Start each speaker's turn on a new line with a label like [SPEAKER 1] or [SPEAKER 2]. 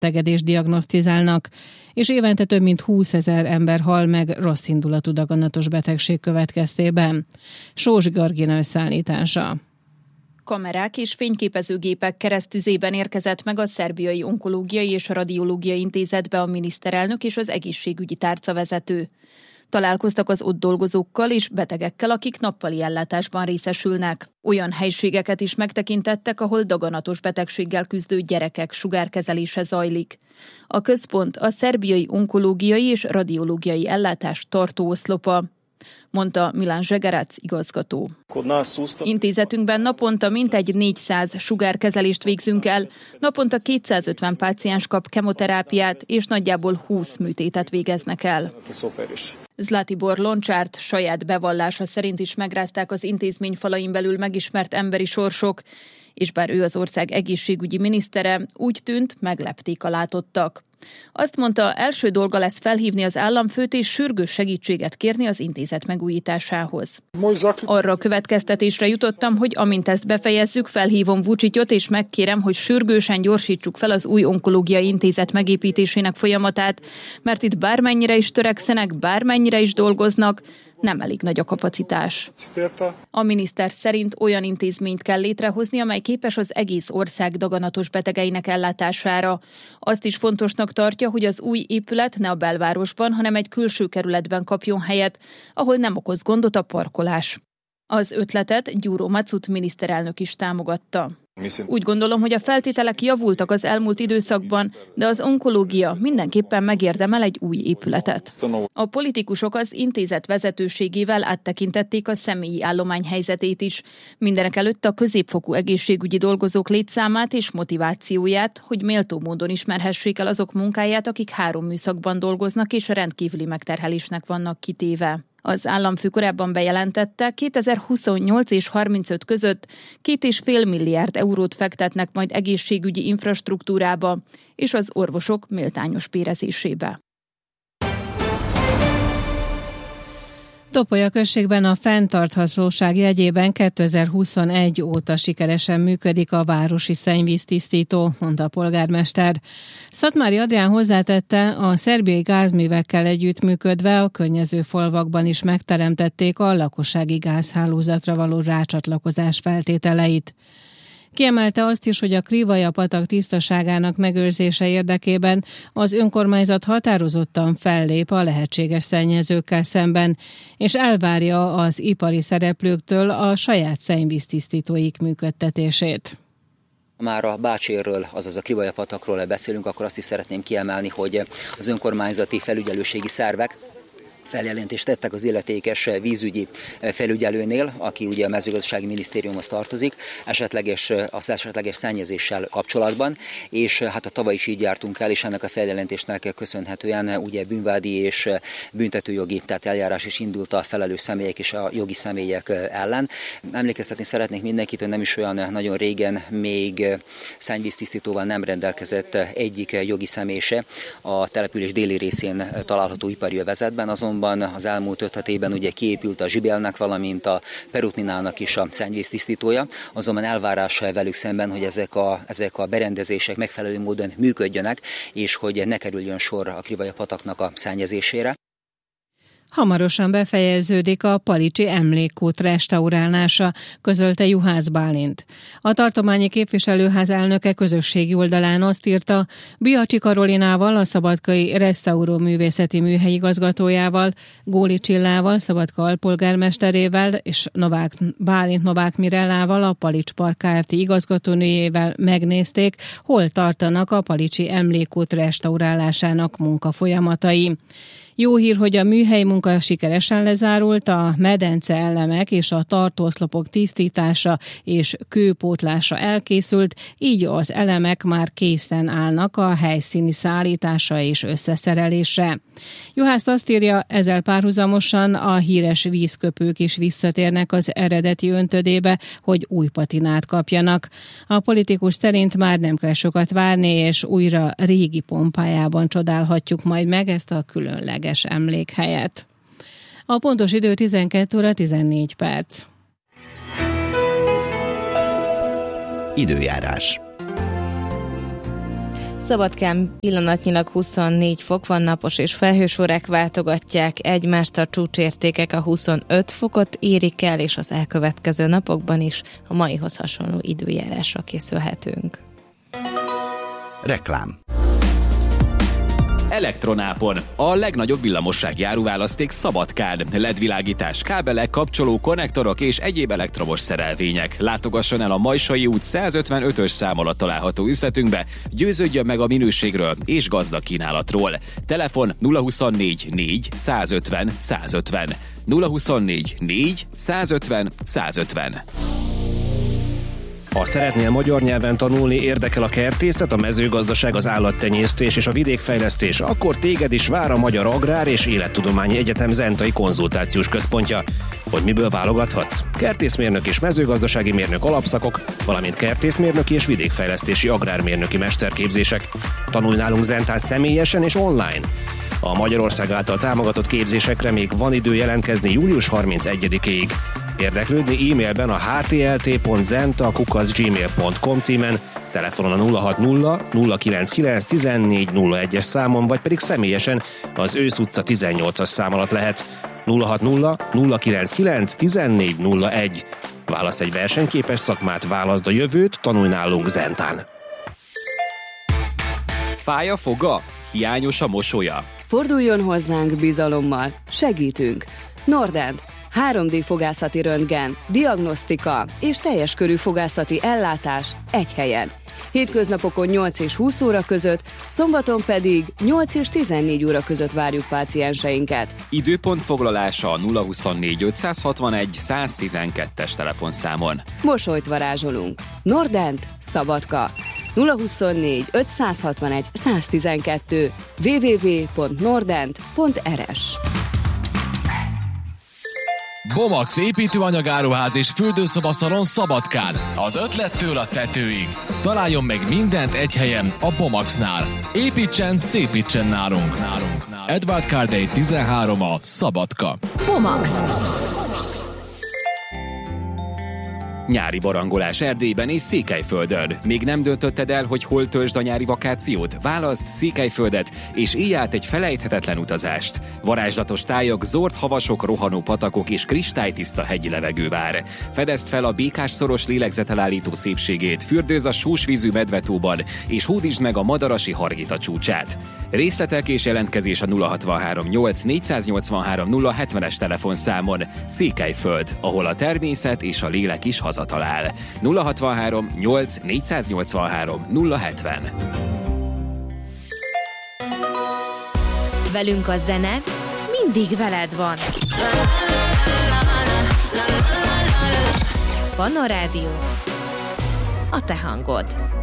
[SPEAKER 1] megbetegedést diagnosztizálnak, és évente több mint 20 000 ember hal meg rosszindulatú daganatos betegség következtében. Sós Georgina összeállítása.
[SPEAKER 2] Kamerák és fényképezőgépek keresztüzében érkezett meg a Szerbiai Onkológiai és Radiológiai Intézetbe a miniszterelnök és az egészségügyi tárcavezető. Találkoztak az ott dolgozókkal és betegekkel, akik nappali ellátásban részesülnek. Olyan helységeket is megtekintettek, ahol daganatos betegséggel küzdő gyerekek sugárkezelése zajlik. A központ a Szerbiai Onkológiai és Radiológiai Ellátás tartóoszlopa, mondta Milan Zsegerac igazgató. Intézetünkben naponta mintegy 400 sugárkezelést végzünk el, naponta 250 páciens kap kemoterápiát, és nagyjából 20 műtétet végeznek el. Zlatibor Loncsárt saját bevallása szerint is megrázták az intézmény falain belül megismert emberi sorsok, és bár ő az ország egészségügyi minisztere, úgy tűnt, meglepték a látottak. Azt mondta, első dolga lesz felhívni az államfőt és sürgős segítséget kérni az intézet megújításához. Arra a következtetésre jutottam, hogy amint ezt befejezzük, felhívom Vučićot és megkérem, hogy sürgősen gyorsítsuk fel az új onkológiai intézet megépítésének folyamatát, mert itt bármennyire is törekszenek, bármennyire is dolgoznak, nem elég nagy a kapacitás. A miniszter szerint olyan intézményt kell létrehozni, amely képes az egész ország daganatos betegeinek ellátására. Azt is fontosnak tartja, hogy az új épület ne a belvárosban, hanem egy külső kerületben kapjon helyet, ahol nem okoz gondot a parkolás. Az ötletet Gyuro Macut miniszterelnök is támogatta. Úgy gondolom, hogy a feltételek javultak az elmúlt időszakban, de az onkológia mindenképpen megérdemel egy új épületet. A politikusok az intézet vezetőségével áttekintették a személyi állomány helyzetét is. Mindenekelőtt a középfokú egészségügyi dolgozók létszámát és motivációját, hogy méltó módon ismerhessék el azok munkáját, akik 3 műszakban dolgoznak és a rendkívüli megterhelésnek vannak kitéve. Az államfő korábban bejelentette, 2028 és 35 között 2,5 milliárd eurót fektetnek majd egészségügyi infrastruktúrába és az orvosok méltányos bérezésébe.
[SPEAKER 1] Topolya községben a fenntarthatóság jegyében 2021 óta sikeresen működik a városi szennyvíztisztító, mondta a polgármester. Szatmári Adrián hozzátette, a szerbiai gázművekkel együttműködve a környező falvakban is megteremtették a lakossági gázhálózatra való rácsatlakozás feltételeit. Kiemelte azt is, hogy a Krivaja-patak tisztaságának megőrzése érdekében az önkormányzat határozottan fellép a lehetséges szennyezőkkel szemben, és elvárja az ipari szereplőktől a saját szennyvíztisztítóik működtetését.
[SPEAKER 3] Már a Bácsérről, azaz a Krivaja-patakról beszélünk, akkor azt is szeretném kiemelni, hogy az önkormányzati felügyelőségi szervek feljelentést tettek az illetékes vízügyi felügyelőnél, aki ugye a mezőgazdasági minisztériumhoz tartozik, az esetleges szennyezéssel kapcsolatban, és hát a tavaly is így jártunk el, és ennek a feljelentésnek köszönhetően ugye bűnvádi és büntetőjogi, tehát eljárás is indult a felelős személyek és a jogi személyek ellen. Emlékeztetni szeretnék mindenkit, hogy nem is olyan nagyon régen még szennyvíztisztítóval nem rendelkezett egyik jogi személy se a település déli részén található ipari övezetben, azonban az elmúlt 5-6 évben ugye kiépült a Zsibelnek, valamint a Perutninának is a szennyvíztisztítója, azonban elvárás velük szemben, hogy ezek a berendezések megfelelő módon működjönek, és hogy ne kerüljön sor a Krivaja-pataknak a szennyezésére.
[SPEAKER 1] Hamarosan befejeződik a Palicsi emlékkút restaurálása, közölte Juhász Bálint. A tartományi képviselőház elnöke közösségi oldalán azt írta, Biacsi Karolinával, a Szabadkai Restauró Művészeti Műhely igazgatójával, Góli Csillával, Szabadka alpolgármesterével és Bálint Novák Mirellával, a Palics Park Kft. Igazgatónőjével megnézték, hol tartanak a Palicsi emlékkút restaurálásának munkafolyamatai. Jó hír, hogy a műhely munka sikeresen lezárult, a medence elemek és a tartóoszlopok tisztítása és kőpótlása elkészült, így az elemek már készen állnak a helyszíni szállításra és összeszerelésre. Juhász azt írja, ezzel párhuzamosan a híres vízköpők is visszatérnek az eredeti öntödébe, hogy új patinát kapjanak. A politikus szerint már nem kell sokat várni, és újra régi pompájában csodálhatjuk majd meg ezt a különleges emlékhelyet. A pontos idő 12 óra 14 perc.
[SPEAKER 4] Időjárás. Szabadkán pillanatnyilag 24 fok van, napos és felhős órák váltogatják egymást, a csúcsértékek a 25 fokot érik el, és az elkövetkező napokban is a maihoz hasonló időjárásra készülhetünk.
[SPEAKER 5] Reklám.
[SPEAKER 6] Elektronápon. A legnagyobb villamossági áruválaszték Szabadkán. LED-világítás, kábelek, kapcsoló, konnektorok és egyéb elektromos szerelvények. Látogasson el a Majsai út 155-ös szám alatt található üzletünkbe, győződjön meg a minőségről és gazdag kínálatról. Telefon 024 4 150 150. 024 4 150 150.
[SPEAKER 7] Ha szeretnél magyar nyelven tanulni, érdekel a kertészet, a mezőgazdaság, az állattenyésztés és a vidékfejlesztés, akkor téged is vár a Magyar Agrár és Élettudományi Egyetem Zentai Konzultációs Központja. Hogy miből válogathatsz? Kertészmérnök és mezőgazdasági mérnök alapszakok, valamint kertészmérnöki és vidékfejlesztési agrármérnöki mesterképzések. Tanulj nálunk Zentán személyesen és online. A Magyarország által támogatott képzésekre még van idő jelentkezni július 31-ig. Érdeklődni e-mailben a htlt.zenta@gmail.com címen, telefonon a 060 099 1401-es számon, vagy pedig személyesen az Ősz utca 18-as szám alatt lehet. 060 099 1401. Válasz egy versenyképes szakmát, válaszd a jövőt, tanulj nálunk Zentán.
[SPEAKER 6] Fáj a foga? Hiányos a mosolya?
[SPEAKER 8] Forduljon hozzánk bizalommal, segítünk. Nordent, 3D fogászati röntgen, diagnosztika és teljes körű fogászati ellátás egy helyen. Hétköznapokon 8 és 20 óra között, szombaton pedig 8 és 14 óra között várjuk pácienseinket.
[SPEAKER 6] Időpontfoglalása a 024 561 112-es telefonszámon.
[SPEAKER 8] Mosolyt varázsolunk. Nordent, Szabadka. 024 561 112 www.nordent.rs.
[SPEAKER 9] Bomax építőanyagáruház és fürdőszobaszalon Szabadkán. Az ötlettől a tetőig. Találjon meg mindent egy helyen, a Bomaxnál. Építsen, szépítsen nálunk. Edward Cardey 13 a Szabadka.
[SPEAKER 2] Bomax.
[SPEAKER 6] Nyári barangolás Erdélyben és Székelyföldön. Még nem döntötted el, hogy hol töltsd a nyári vakációt? Válaszd Székelyföldet, és éj át egy felejthetetlen utazást. Varázslatos tájak, zord havasok, rohanó patakok és kristálytiszta hegyi levegő vár. Fedezd fel a Békás-szoros lélegzetelállító szépségét, fürdőz a sósvízű Medvetóban, és hódítsd meg a Madarasi Hargita csúcsát. Részletek és jelentkezés a 063 8 483 070-es telefonszámon. Székelyföld, ahol a természet és a lélek is hazatalál. 063 8 483 070.
[SPEAKER 4] Velünk a zene mindig veled van. Panna Rádió, a te hangod.